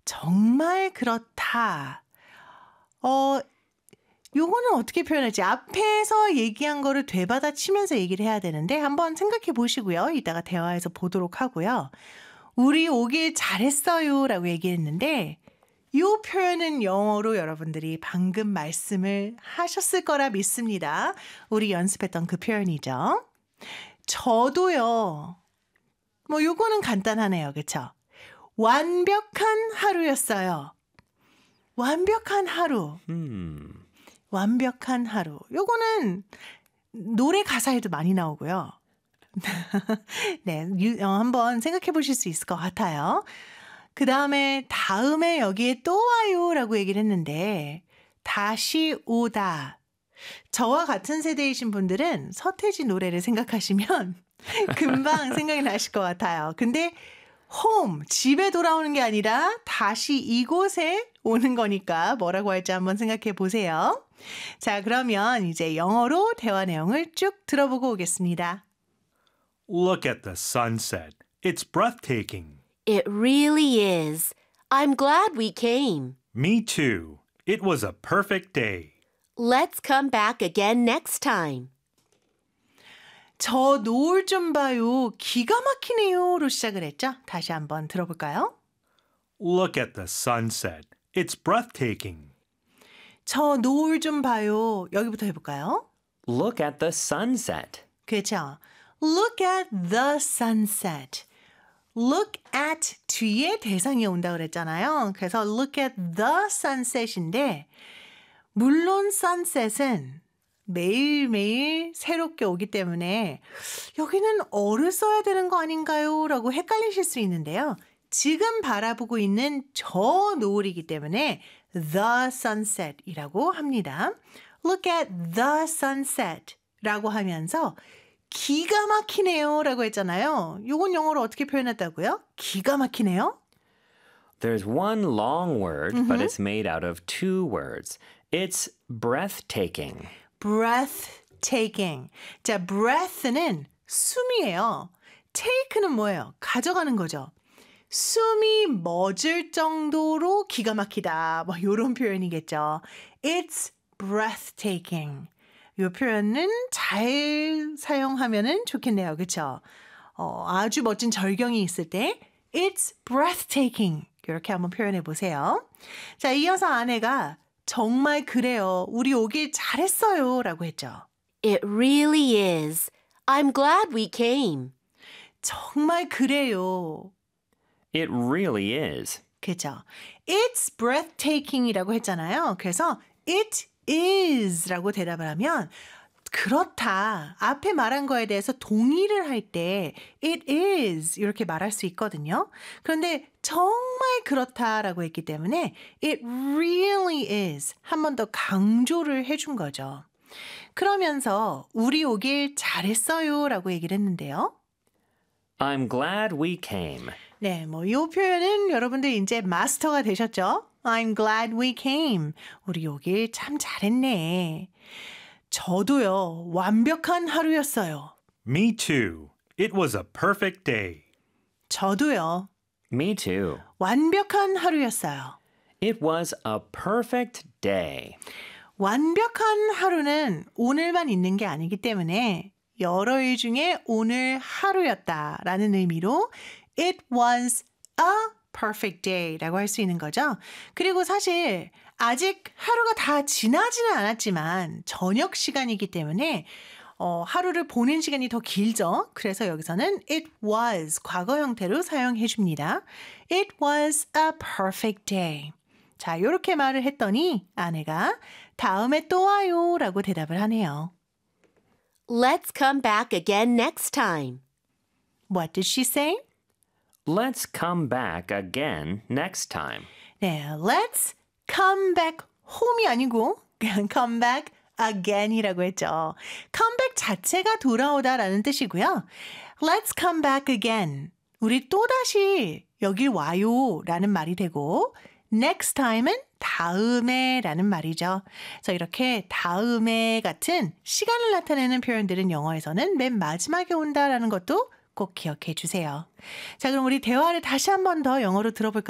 정말 그렇다. 요거는 어떻게 표현하지? 앞에서 얘기한 거를 되받아치면서 얘기를 해야 되는데 한번 생각해 보시고요. 이따가 대화에서 보도록 하고요. 우리 오길 잘했어요 라고 얘기했는데 이 표현은 영어로 여러분들이 방금 말씀을 하셨을 거라 믿습니다. 우리 연습했던 그 표현이죠. 저도요. 뭐 요거는 간단하네요. 그렇죠? 완벽한 하루였어요. 완벽한 하루. 완벽한 하루. 요거는 노래 가사에도 많이 나오고요. 네, 한번 생각해 보실 수 있을 것 같아요. 그 다음에 여기에 또 와요 라고 얘기를 했는데 다시 오다. 저와 같은 세대이신 분들은 서태지 노래를 생각하시면 금방 생각이 나실 것 같아요. 근데 home, 집에 돌아오는 게 아니라 다시 이곳에 오는 거니까 뭐라고 할지 한번 생각해 보세요. 자, 그러면 이제 영어로 대화 내용을 쭉 들어보고 오겠습니다. Look at the sunset. It's breathtaking. It really is. I'm glad we came. Me too. It was a perfect day. Let's come back again next time. 저 노을 좀 봐요. 기가 막히네요로 시작을 했죠. 다시 한번 들어볼까요? Look at the sunset. It's breathtaking. 저 노을 좀 봐요. 여기부터 해볼까요? Look at the sunset. 그렇죠. Look at the sunset. Look at 뒤에 대상이 온다 그랬잖아요. 그래서 look at the sunset인데 물론 sunset은 매일매일 새롭게 오기 때문에 여기는 어를 써야 되는 거 아닌가요? 라고 헷갈리실 수 있는데요. 지금 바라보고 있는 저 노을이기 때문에 the sunset이라고 합니다. Look at the sunset 라고 하면서 기가 막히네요 라고 했잖아요. 이건 영어로 어떻게 표현했다고요? 기가 막히네요? There's one long word, but it's made out of two words. It's breathtaking. breathtaking. 자, breath는 숨이에요. take는 뭐예요? 가져가는 거죠. 숨이 멎을 정도로 기가 막히다. 뭐 이런 표현이겠죠. It's breathtaking. 이 표현은 잘 사용하면 좋겠네요. 그렇죠? 아주 멋진 절경이 있을 때 It's breathtaking. 이렇게 한번 표현해 보세요. 자, 이어서 아내가 정말 그래요. 우리 오길 잘했어요. 라고 했죠. It really is. I'm glad we came. 정말 그래요. It really is. 그죠? It's breathtaking이라고 했잖아요. 그래서 it is 라고 대답을 하면 그렇다. 앞에 말한 거에 대해서 동의를 할 때 it is 이렇게 말할 수 있거든요. 그런데 정말 그렇다라고 했기 때문에 it really is 한 번 더 강조를 해준 거죠. 그러면서 우리 오길 잘했어요 라고 얘기를 했는데요. I'm glad we came. 네, 뭐 이 표현은 여러분들 이제 마스터가 되셨죠? I'm glad we came. 우리 오길 참 잘했네. 저도요, 완벽한 하루였어요. Me too. It was a perfect day. 저도요, Me too. 완벽한 하루였어요. It was a perfect day. 완벽한 하루는 오늘만 있는 게 아니기 때문에 여러 일 중에 오늘 하루였다라는 의미로 It was a perfect day라고 할 수 있는 거죠. 그리고 사실 아직 하루가 다 지나지는 않았지만 저녁 시간이기 때문에 하루를 보낸 시간이 더 길죠. 그래서 여기서는 it was 과거 형태로 사용해 줍니다. It was a perfect day. 자, 이렇게 말을 했더니 아내가 다음에 또 와요 라고 대답을 하네요. Let's come back again next time. What did she say? Let's come back again next time. 네, let's come back home이 아니고 그냥 come back again이라고 했죠. come back 자체가 돌아오다라는 뜻이고요. Let's come back again. 우리 또다시 여길 와요 라는 말이 되고 next time은 다음에 라는 말이죠. 그래서 이렇게 다음에 같은 시간을 나타내는 표현들은 영어에서는 맨 마지막에 온다라는 것도 꼭 기억해 주세요. 자, 그럼 우리 대화를 다시 한 번 더 영어로 들어볼까요?